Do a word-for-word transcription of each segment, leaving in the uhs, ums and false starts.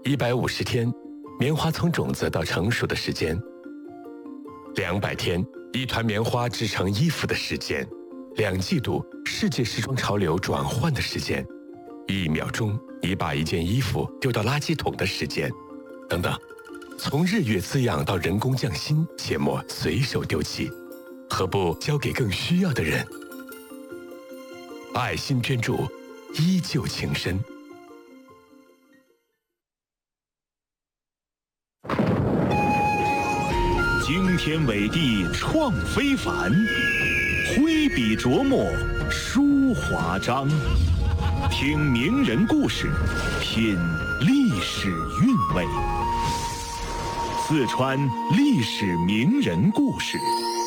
一百五十天，棉花从种子到成熟的时间；两百天，一团棉花织成衣服的时间；两季度，世界时装潮流转换的时间；一秒钟，你把一件衣服丢到垃圾桶的时间，等等。从日月滋养到人工匠心，切莫随手丢弃，何不交给更需要的人？爱心捐助，依旧情深。 惊天伟地创非凡，挥笔琢磨书华章。听名人故事，品历史韵味。四川历史名人故事。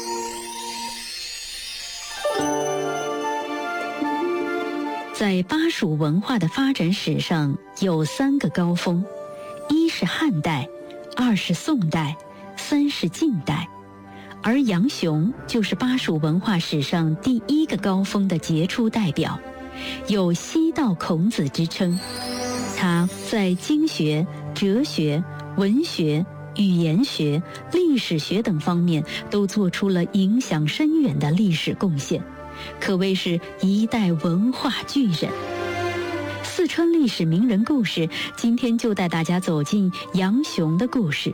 在巴蜀文化的发展史上有三个高峰，一是汉代，二是宋代，三是晋代。而杨雄就是巴蜀文化史上第一个高峰的杰出代表，有西道孔子之称。他在经学、哲学、文学、语言学、历史学等方面都做出了影响深远的历史贡献，可谓是一代文化巨人。四川历史名人故事，今天就带大家走进杨雄的故事。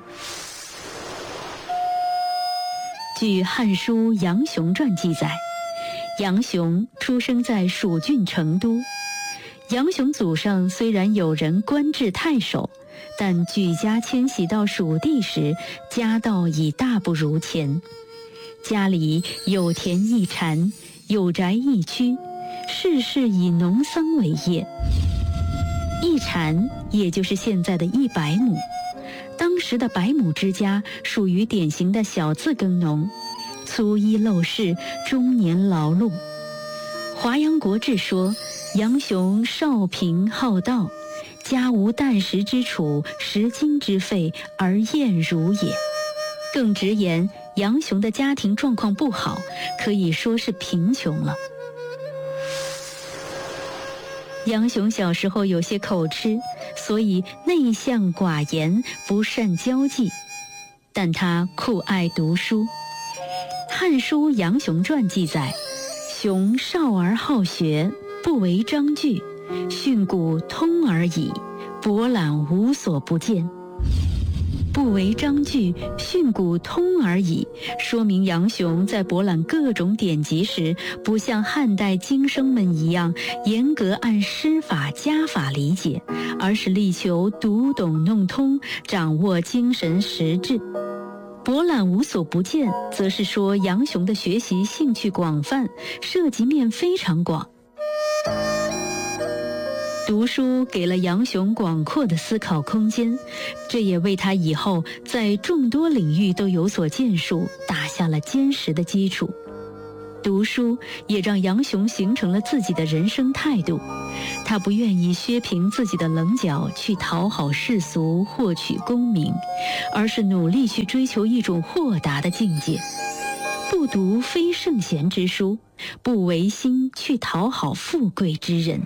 据《汉书·杨雄传》记载，杨雄出生在蜀郡成都。杨雄祖上虽然有人官至太守，但举家迁徙到蜀地时，家道已大不如前。家里有田一产，有宅一区，世事以农桑为业。一产也就是现在的一百亩，当时的百亩之家属于典型的小字耕农，粗衣陋室，终年劳碌。华阳国志说，杨雄少贫好道，家无啖食之处，食金之费，而厌儒也。更直言，杨雄的家庭状况不好，可以说是贫穷了。杨雄小时候有些口吃，所以内向寡言，不善交际，但他酷爱读书。《汉书·杨雄传》记载，雄少而好学，不为章句，训诂通而已，博览无所不见。不为章句，训诂通而已，说明杨雄在博览各种典籍时，不像汉代经生们一样严格按师法家法理解，而是力求读懂弄通，掌握精神实质。博览无所不见，则是说杨雄的学习兴趣广泛，涉及面非常广。读书给了杨雄广阔的思考空间，这也为他以后在众多领域都有所建树打下了坚实的基础。读书也让杨雄形成了自己的人生态度，他不愿意削平自己的棱角去讨好世俗，获取功名，而是努力去追求一种豁达的境界。不读非圣贤之书，不违心去讨好富贵之人。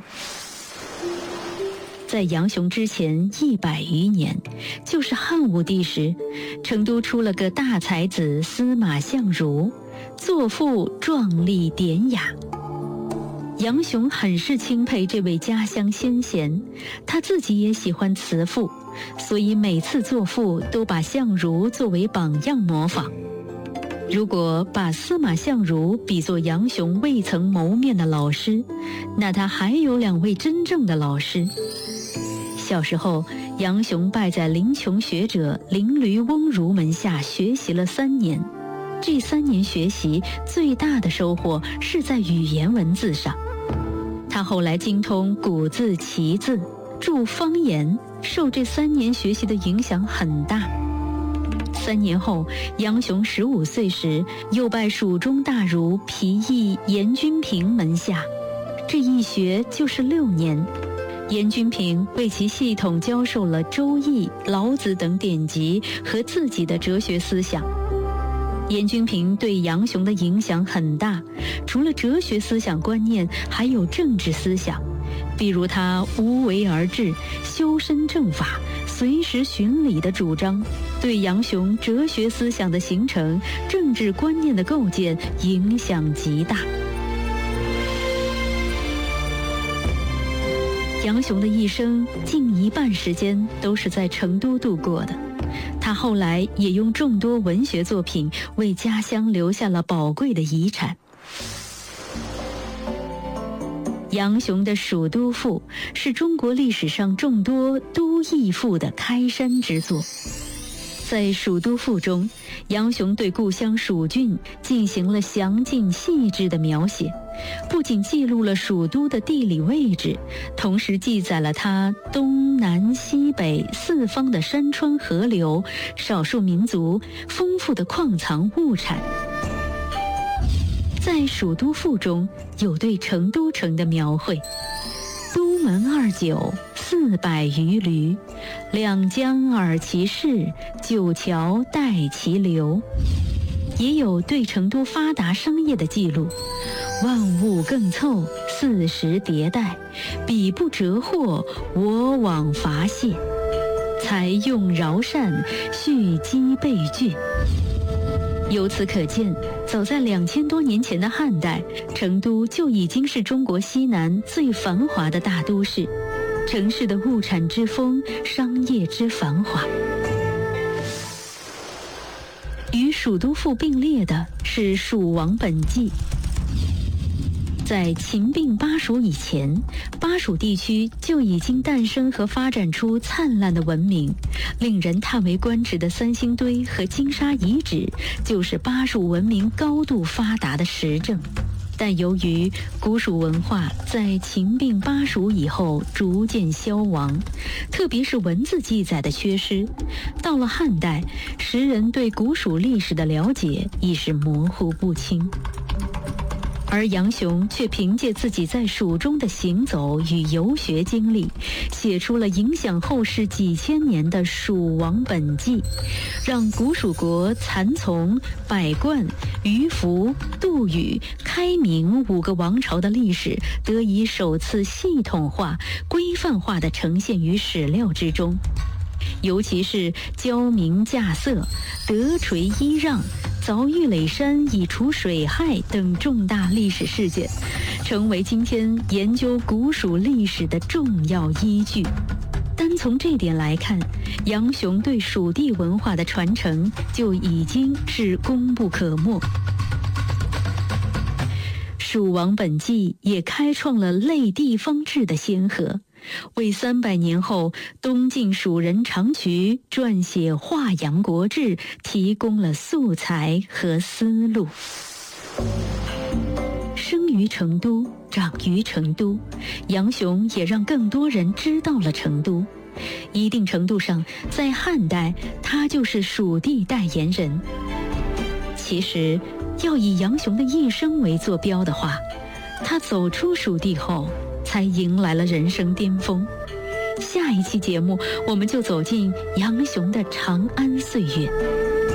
在杨雄之前一百余年，就是汉武帝时，成都出了个大才子司马相如，作赋壮丽典雅。杨雄很是钦佩这位家乡先贤，他自己也喜欢辞赋，所以每次作赋都把相如作为榜样模仿。如果把司马相如比作杨雄未曾谋面的老师，那他还有两位真正的老师。小时候，杨雄拜在林琼学者林驴翁儒门下学习了三年。这三年学习最大的收获是在语言文字上。他后来精通古字奇字，著方言，受这三年学习的影响很大。三年后，杨雄十五岁时，又拜蜀中大儒皮逸严君平门下，这一学就是六年。严君平为其系统教授了《周易》《老子》等典籍和自己的哲学思想。严君平对杨雄的影响很大，除了哲学思想观念，还有政治思想，比如他无为而治，修身正法， 随时循礼的主张，对杨雄哲学思想的形成、政治观念的构建影响极大。杨雄的一生近一半时间都是在成都度过的，他后来也用众多文学作品为家乡留下了宝贵的遗产。杨雄的《蜀都赋》是中国历史上众多都邑赋的开山之作。在《蜀都赋》中，杨雄对故乡蜀郡进行了详尽细致的描写，不仅记录了蜀都的地理位置，同时记载了它东南西北四方的山川河流、少数民族、丰富的矿藏物产。在《蜀都赋》中有对成都城的描绘：都门二九，四百余驴，两江尔其势，九桥带其流。也有对成都发达商业的记录：万物更凑，四时迭代，彼不折货，我往伐谢，财用饶善，蓄积备具。由此可见，早在两千多年前的汉代，成都就已经是中国西南最繁华的大都市，城市的物产之丰，商业之繁华。与《蜀都赋》并列的是《蜀王本纪》。在秦并巴蜀以前，巴蜀地区就已经诞生和发展出灿烂的文明。令人叹为观止的三星堆和金沙遗址，就是巴蜀文明高度发达的实证。但由于古蜀文化在秦并巴蜀以后逐渐消亡，特别是文字记载的缺失，到了汉代，时人对古蜀历史的了解已是模糊不清。而杨雄却凭借自己在蜀中的行走与游学经历，写出了影响后世几千年的《蜀王本纪》，让古蜀国蚕丛、百贯、鱼凫、杜宇、开明五个王朝的历史得以首次系统化、规范化地呈现于史料之中。尤其是交明稼穑、德垂伊让、凿玉垒山以除水害等重大历史事件，成为今天研究古蜀历史的重要依据。单从这点来看，杨雄对蜀地文化的传承就已经是功不可没。《蜀王本纪》也开创了类地方志的先河，为三百年后东晋蜀人长渠撰写《华阳国志》提供了素材和思路。生于成都，长于成都，杨雄也让更多人知道了成都。一定程度上，在汉代，他就是蜀地代言人。其实，要以杨雄的一生为坐标的话，他走出蜀地后，才迎来了人生巅峰。下一期节目，我们就走进杨雄的长安岁月。